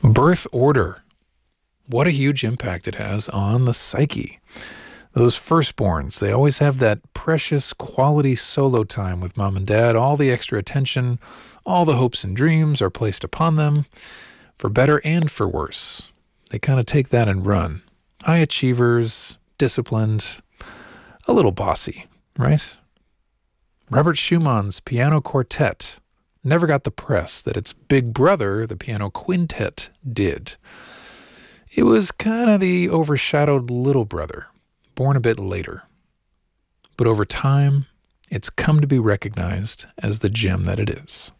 Birth order. What a huge impact it has on the psyche. Those firstborns, they always have that precious quality solo time with mom and dad. All the extra attention, all the hopes and dreams are placed upon them, for better and for worse. They kind of take that and run. High achievers, disciplined, a little bossy, right? Robert Schumann's piano quartet never got the press that its big brother, the piano quintet, did. It was kind of the overshadowed little brother, born a bit later. But over time, it's come to be recognized as the gem that it is.